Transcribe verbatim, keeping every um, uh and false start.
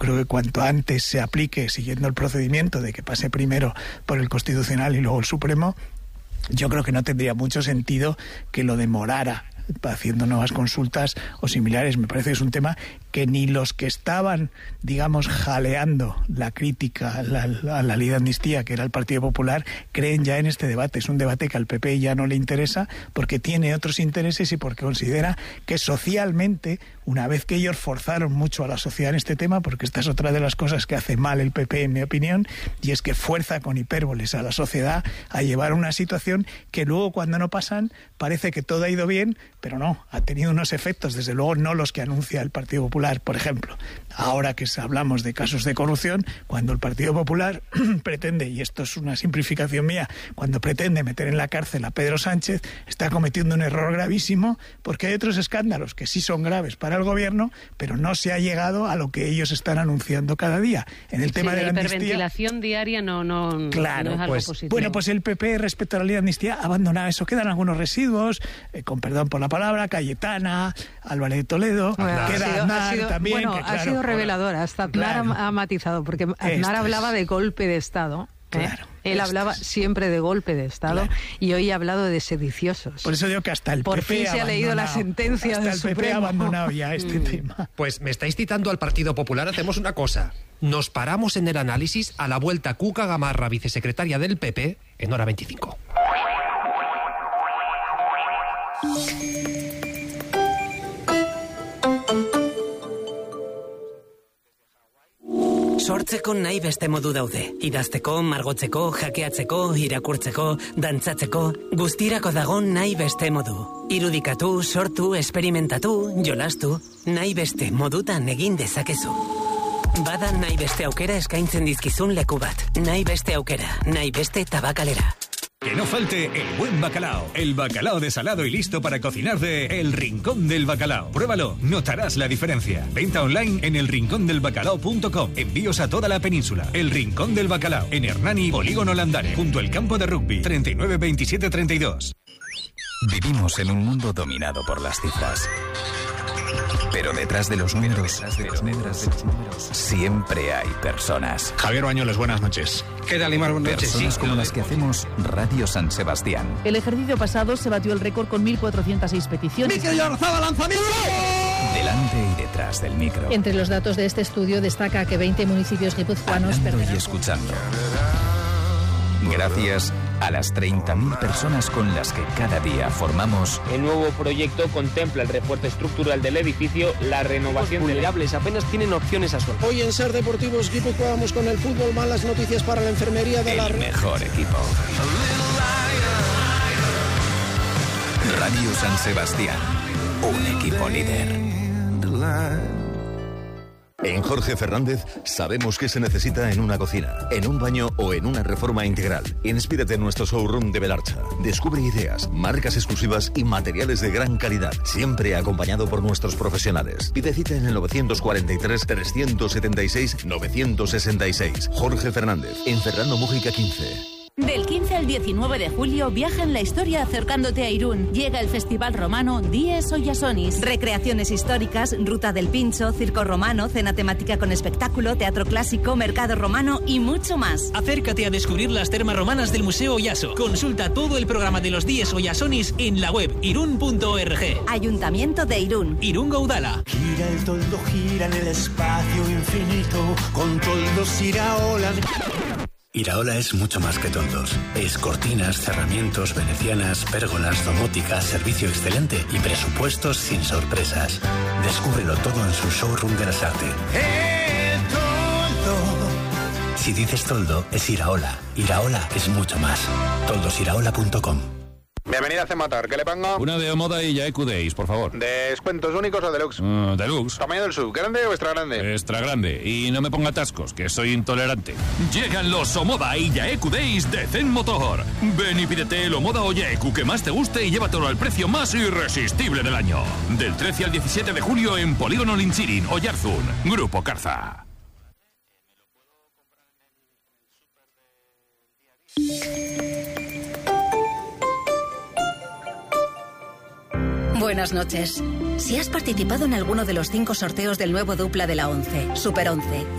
creo que cuanto antes se aplique, siguiendo el procedimiento de que pase primero por el Constitucional y luego el Supremo, yo creo que no tendría mucho sentido que lo demorara haciendo nuevas consultas o similares. Me parece que es un tema que ni los que estaban, digamos, jaleando la crítica a la, a la ley de amnistía, que era el Partido Popular, creen ya en este debate. Es un debate que al P P ya no le interesa porque tiene otros intereses y porque considera que socialmente, una vez que ellos forzaron mucho a la sociedad en este tema, porque esta es otra de las cosas que hace mal el P P, en mi opinión, y es que fuerza con hipérboles a la sociedad a llevar una situación que luego, cuando no pasan, parece que todo ha ido bien, pero no, ha tenido unos efectos, desde luego no los que anuncia el Partido Popular. Por ejemplo, ahora que hablamos de casos de corrupción, cuando el Partido Popular pretende, y esto es una simplificación mía, cuando pretende meter en la cárcel a Pedro Sánchez, está cometiendo un error gravísimo, porque hay otros escándalos que sí son graves para el gobierno, pero no se ha llegado a lo que ellos están anunciando cada día. En el tema sí, de la amnistía, hiperventilación diaria no, no, claro, no es algo pues, positivo. Bueno, pues el P P respecto a la ley de amnistía ha abandonado eso. Quedan algunos residuos, eh, con perdón por la palabra, Cayetana, Álvarez de Toledo, bueno, queda ha sido, Aznar ha sido, también. Bueno, que, claro, ha sido reveladora. Hasta Aznar claro. ha matizado, porque Aznar hablaba de golpe de Estado. ¿eh? Claro. Él hablaba siempre de golpe de Estado claro. y hoy ha hablado de sediciosos. Por eso digo que hasta el Por P P fin se ha leído la sentencia hasta del el Supremo. P P ha abandonado ya este mm. tema. Pues me estáis citando al Partido Popular. Hacemos una cosa. Nos paramos en el análisis a la vuelta. Cuca Gamarra, vicesecretaria del P P, en hora veinticinco. Sortzeko nahi beste modu daude. Idazteko, margotzeko, hackeatzeko, irakurtzeko, dantzatzeko, guztirako dago nahi beste modu. Irudikatu, sortu, esperimentatu, jolastu, nahi beste modutan egin dezakezu. Bada nahi beste aukera eskaintzen dizkizun leku bat. Nahi beste aukera, nahi beste tabakalera. Que no falte el buen bacalao. El bacalao desalado y listo para cocinar de El Rincón del Bacalao. Pruébalo, notarás la diferencia. Venta online en el rincón del bacalao punto com. Envíos a toda la península. El Rincón del Bacalao. En Hernani, Polígono Landare. Junto al campo de rugby. treinta y nueve veintisiete treinta y dos. Vivimos en un mundo dominado por las cifras. Pero detrás de los números, detrás de los números, siempre hay personas. Javier Bañoles, buenas noches. ¿Qué tal, Imar? Buenas noches. Personas como las que hacemos Radio San Sebastián. El ejercicio pasado se batió el récord con mil cuatrocientas seis peticiones. ¡Mikel Oyarzabal, lanzamiento! Delante y detrás del micro. Entre los datos de este estudio destaca que veinte municipios guipuzcoanos perderán... y escuchando. Gracias a las treinta mil personas con las que cada día formamos. El nuevo proyecto contempla el refuerzo estructural del edificio, la renovación... Los vulnerables apenas tienen opciones a sueldo. Hoy en Ser Deportivos Guipúzcoa vamos con el fútbol, malas noticias para la enfermería de el la... El mejor equipo. Radio San Sebastián, un equipo líder. En Jorge Fernández sabemos qué se necesita en una cocina, en un baño o en una reforma integral. Inspírate en nuestro showroom de Belarcha. Descubre ideas, marcas exclusivas y materiales de gran calidad, siempre acompañado por nuestros profesionales. Pide cita en el novecientos cuarenta y tres, trescientos setenta y seis, novecientos sesenta y seis. Jorge Fernández, en Fernando Mújica quince. Del quince al diecinueve de julio, viaja en la historia acercándote a Irún. Llega el Festival Romano Dies Oyasonis. Recreaciones históricas, ruta del pincho, circo romano, cena temática con espectáculo, teatro clásico, mercado romano y mucho más. Acércate a descubrir las termas romanas del Museo Oyaso. Consulta todo el programa de los Dies Oyasonis en la web irún punto org. Ayuntamiento de Irún. Irún Gaudala. Gira el toldo, gira en el espacio infinito, con toldos Iraola. Iraola es mucho más que toldos. Es cortinas, cerramientos, venecianas, pérgolas, domótica, servicio excelente y presupuestos sin sorpresas. Descúbrelo todo en su showroom de las Artes. ¡Eh, toldo! Si dices toldo, es Iraola. Iraola es mucho más. toldos iraola punto com. Bienvenida a C-Motor, ¿qué le pongo? Una de Omoda y Yaeku Days, por favor. ¿Descuentos únicos o deluxe? Uh, deluxe. ¿Tamaño del sub, grande o extra grande? Extra grande. Y no me ponga atascos, que soy intolerante. Llegan los Omoda y Yaeku Days de C-Motor. Ven y pídete el Omoda o Yaeku que más te guste y llévatelo al precio más irresistible del año. Del trece al diecisiete de julio en Polígono Linchirin, Oyarzún. Grupo Carza. Buenas noches. Si has participado en alguno de los cinco sorteos del nuevo dupla de la once, Super once